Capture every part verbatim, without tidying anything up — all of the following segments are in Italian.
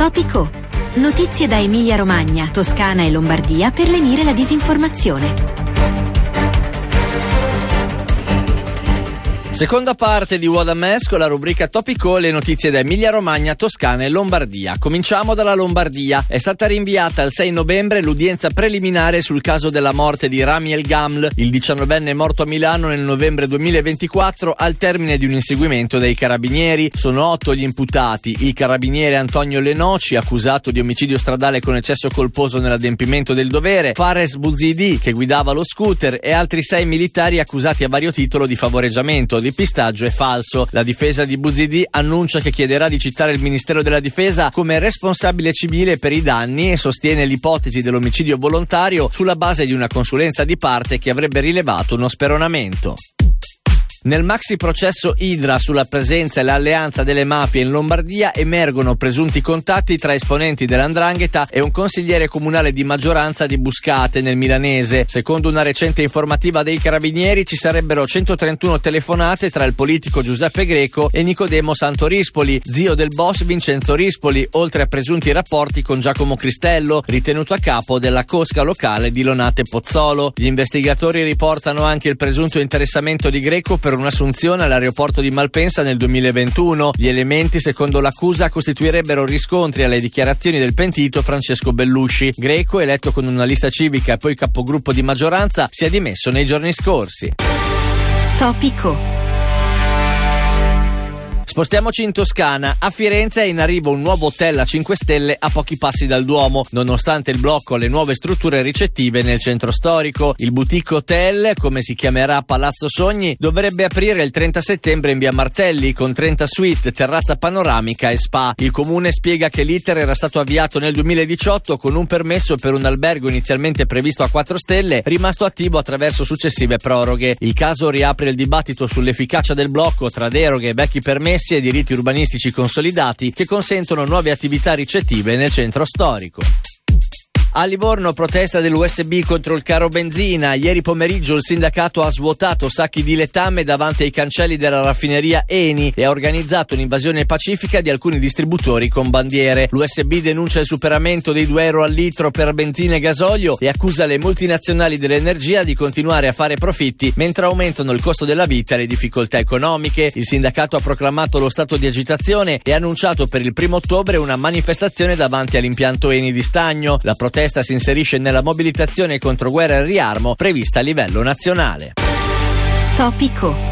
Topico. Notizie da Emilia Romagna, Toscana e Lombardia per lenire la disinformazione. Seconda parte di What a Mess con la rubrica Topico, le notizie da Emilia Romagna, Toscana e Lombardia. Cominciamo dalla Lombardia. È stata rinviata al sei novembre l'udienza preliminare sul caso della morte di Rami El Gaml, il diciannovenne morto a Milano nel novembre duemilaventiquattro al termine di un inseguimento dei carabinieri. Sono otto gli imputati: il carabiniere Antonio Lenoci, accusato di omicidio stradale con eccesso colposo nell'adempimento del dovere, Fares Bouzidi, che guidava lo scooter, e altri sei militari accusati a vario titolo di favoreggiamento, di pistaggio e falso. La difesa di Bouzidi annuncia che chiederà di citare il Ministero della Difesa come responsabile civile per i danni e sostiene l'ipotesi dell'omicidio volontario sulla base di una consulenza di parte che avrebbe rilevato uno speronamento. Nel maxi processo Idra sulla presenza e l'alleanza delle mafie in Lombardia emergono presunti contatti tra esponenti dell'Andrangheta e un consigliere comunale di maggioranza di Buscate nel milanese. Secondo una recente informativa dei carabinieri ci sarebbero centotrentuno telefonate tra il politico Giuseppe Greco e Nicodemo Santorispoli, zio del boss Vincenzo Rispoli, oltre a presunti rapporti con Giacomo Cristello, ritenuto a capo della cosca locale di Lonate Pozzolo. Gli investigatori riportano anche il presunto interessamento di Greco per un'assunzione all'aeroporto di Malpensa nel duemilaventuno. Gli elementi, secondo l'accusa, costituirebbero riscontri alle dichiarazioni del pentito Francesco Bellusci. Greco, eletto con una lista civica e poi capogruppo di maggioranza, si è dimesso nei giorni scorsi. Topico. Spostiamoci in Toscana. A Firenze è in arrivo un nuovo hotel a cinque stelle a pochi passi dal Duomo, nonostante il blocco alle nuove strutture ricettive nel centro storico. Il boutique hotel, come si chiamerà Palazzo Sogni, dovrebbe aprire il trenta settembre in via Martelli con trenta suite, terrazza panoramica e spa. Il comune spiega che l'iter era stato avviato nel duemiladiciotto con un permesso per un albergo inizialmente previsto a quattro stelle, rimasto attivo attraverso successive proroghe. Il caso riapre il dibattito sull'efficacia del blocco tra deroghe e vecchi permessi e diritti urbanistici consolidati che consentono nuove attività ricettive nel centro storico. A Livorno, protesta dell'U S B contro il caro benzina. Ieri pomeriggio il sindacato ha svuotato sacchi di letame davanti ai cancelli della raffineria Eni e ha organizzato un'invasione pacifica di alcuni distributori con bandiere. L'U S B denuncia il superamento dei due euro al litro per benzina e gasolio e accusa le multinazionali dell'energia di continuare a fare profitti mentre aumentano il costo della vita e le difficoltà economiche. Il sindacato ha proclamato lo stato di agitazione e ha annunciato per il primo ottobre una manifestazione davanti all'impianto Eni di Stagno. La protesta Questa si inserisce nella mobilitazione contro guerra e riarmo prevista a livello nazionale. Topico.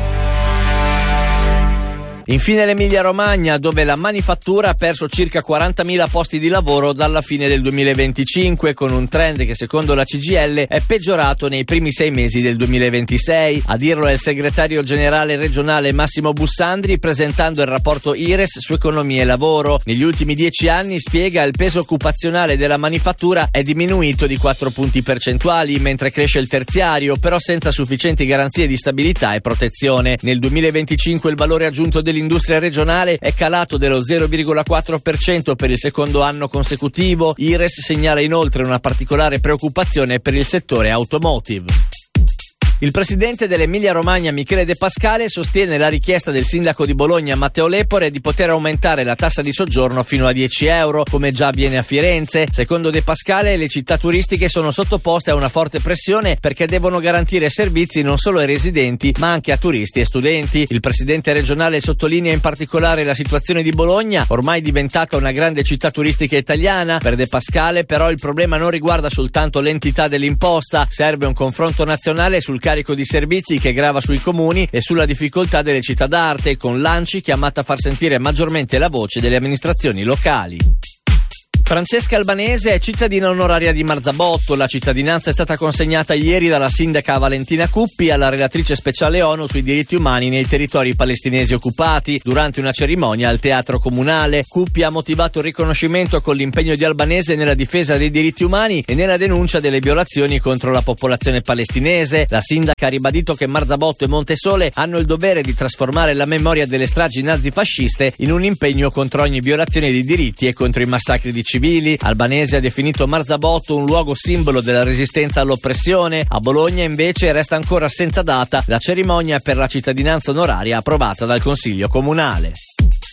Infine l'Emilia Romagna, dove la manifattura ha perso circa quarantamila posti di lavoro dalla fine del duemilaventicinque, con un trend che secondo la C G I L è peggiorato nei primi sei mesi del duemilaventisei. A dirlo è il segretario generale regionale Massimo Bussandri, presentando il rapporto I R E S su economia e lavoro. Negli ultimi dieci anni, spiega, il peso occupazionale della manifattura è diminuito di quattro punti percentuali, mentre cresce il terziario, però senza sufficienti garanzie di stabilità e protezione. Nel duemilaventicinque il valore aggiunto dell'industria regionale è calato dello zero virgola quattro per cento per il secondo anno consecutivo. I R E S segnala inoltre una particolare preoccupazione per il settore automotive. Il presidente dell'Emilia Romagna Michele De Pascale sostiene la richiesta del sindaco di Bologna Matteo Lepore di poter aumentare la tassa di soggiorno fino a dieci euro, come già avviene a Firenze. Secondo De Pascale, le città turistiche sono sottoposte a una forte pressione perché devono garantire servizi non solo ai residenti ma anche a turisti e studenti. Il presidente regionale sottolinea in particolare la situazione di Bologna, ormai diventata una grande città turistica italiana. Per De Pascale però il problema non riguarda soltanto l'entità dell'imposta, serve un confronto nazionale sul carico di servizi che grava sui comuni e sulla difficoltà delle città d'arte, con l'A N C I chiamata a far sentire maggiormente la voce delle amministrazioni locali. Francesca Albanese è cittadina onoraria di Marzabotto. La cittadinanza è stata consegnata ieri dalla sindaca Valentina Cuppi alla relatrice speciale ONU sui diritti umani nei territori palestinesi occupati. Durante una cerimonia al Teatro Comunale, Cuppi ha motivato il riconoscimento con l'impegno di Albanese nella difesa dei diritti umani e nella denuncia delle violazioni contro la popolazione palestinese. La sindaca ha ribadito che Marzabotto e Montesole hanno il dovere di trasformare la memoria delle stragi nazifasciste in un impegno contro ogni violazione dei diritti e contro i massacri di civili. Albanese ha definito Marzabotto un luogo simbolo della resistenza all'oppressione. A Bologna invece resta ancora senza data la cerimonia per la cittadinanza onoraria approvata dal Consiglio Comunale.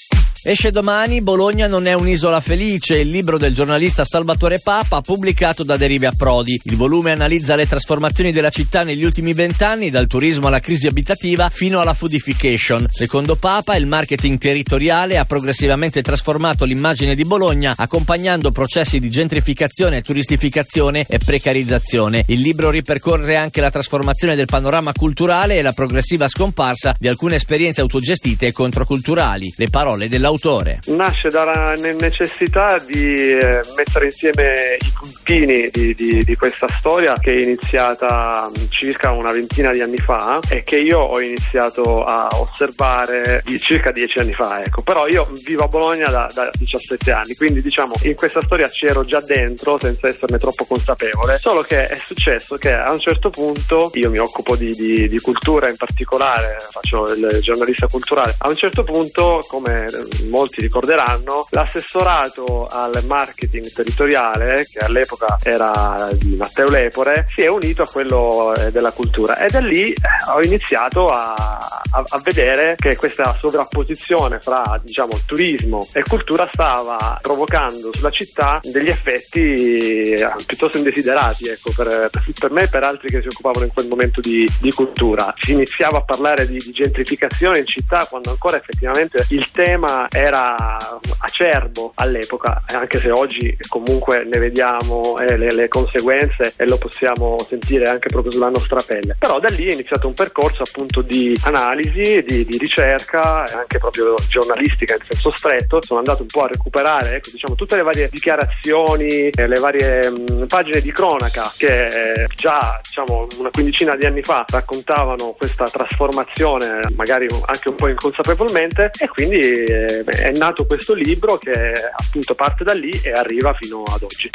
Esce domani Bologna non è un'isola felice, il libro del giornalista Salvatore Papa, pubblicato da Derive Approdi. Il volume analizza le trasformazioni della città negli ultimi vent'anni, dal turismo alla crisi abitativa fino alla foodification. Secondo Papa, il marketing territoriale ha progressivamente trasformato l'immagine di Bologna, accompagnando processi di gentrificazione, turistificazione e precarizzazione. Il libro ripercorre anche la trasformazione del panorama culturale e la progressiva scomparsa di alcune esperienze autogestite e controculturali. Le parole dell'autore. Nasce dalla necessità di eh, mettere insieme i puntini di, di, di questa storia, che è iniziata circa una ventina di anni fa e che io ho iniziato a osservare di circa dieci anni fa, ecco. Però io vivo a Bologna da, da diciassette anni, quindi diciamo in questa storia c'ero già dentro senza esserne troppo consapevole, solo che è successo che a un certo punto, io mi occupo di, di, di cultura in particolare, faccio il giornalista culturale, a un certo punto, come molti ricorderanno, l'assessorato al marketing territoriale, che all'epoca era di Matteo Lepore, si è unito a quello della cultura, e da lì ho iniziato a, a, a vedere che questa sovrapposizione fra, diciamo, turismo e cultura stava provocando sulla città degli effetti piuttosto indesiderati, ecco, per, per me e per altri che si occupavano in quel momento di, di cultura. Si iniziava a parlare di, di gentrificazione in città quando ancora effettivamente il tema era acerbo all'epoca, anche se oggi comunque ne vediamo eh, le, le conseguenze e lo possiamo sentire anche proprio sulla nostra pelle. Però da lì è iniziato un percorso appunto di analisi, di, di ricerca e anche proprio giornalistica in senso stretto. Sono andato un po' a recuperare, ecco, diciamo, tutte le varie dichiarazioni, eh, le varie mh, pagine di cronaca che eh, già, diciamo, una quindicina di anni fa raccontavano questa trasformazione, magari anche un po' inconsapevolmente, e quindi eh, è nato questo libro che appunto parte da lì e arriva fino ad oggi.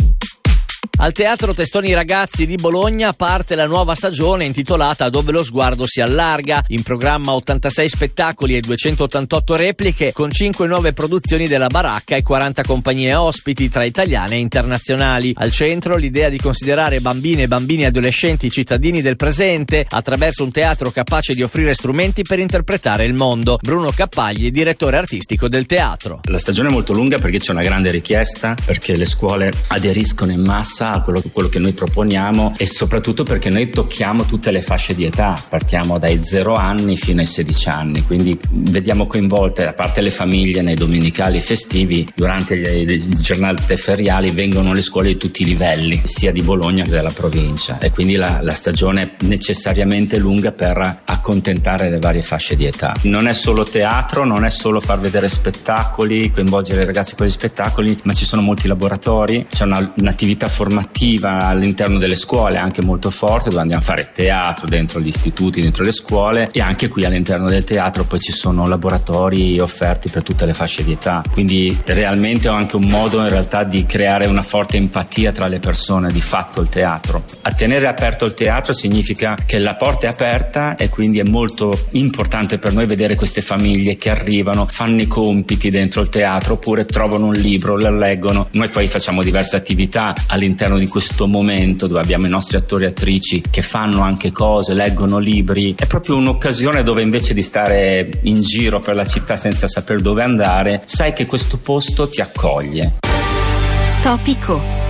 Al Teatro Testoni Ragazzi di Bologna parte la nuova stagione intitolata Dove lo sguardo si allarga. In programma ottantasei spettacoli e duecentottantotto repliche, con cinque nuove produzioni della Baracca e quaranta compagnie ospiti tra italiane e internazionali. Al centro l'idea di considerare bambine, bambini e adolescenti cittadini del presente attraverso un teatro capace di offrire strumenti per interpretare il mondo. Bruno Cappagli, direttore artistico del teatro. La stagione è molto lunga perché c'è una grande richiesta, perché le scuole aderiscono in massa a quello, quello che noi proponiamo, e soprattutto perché noi tocchiamo tutte le fasce di età, partiamo dai zero anni fino ai sedici anni, quindi vediamo coinvolte, a parte le famiglie nei domenicali festivi, durante le, le giornate feriali vengono le scuole di tutti i livelli, sia di Bologna che della provincia, e quindi la, la stagione è necessariamente lunga per accontentare le varie fasce di età. Non è solo teatro, non è solo far vedere spettacoli, coinvolgere i ragazzi con gli spettacoli, ma ci sono molti laboratori, c'è una, un'attività formativa all'interno delle scuole anche molto forte, dove andiamo a fare teatro dentro gli istituti, dentro le scuole, e anche qui all'interno del teatro poi ci sono laboratori offerti per tutte le fasce di età, quindi realmente è anche un modo in realtà di creare una forte empatia tra le persone. Di fatto il teatro, a tenere aperto il teatro significa che la porta è aperta, e quindi è molto importante per noi vedere queste famiglie che arrivano, fanno i compiti dentro il teatro oppure trovano un libro, lo leggono. Noi poi facciamo diverse attività all'interno di questo momento dove abbiamo i nostri attori e attrici che fanno anche cose, leggono libri. È proprio un'occasione dove invece di stare in giro per la città senza sapere dove andare, sai che questo posto ti accoglie. Topico.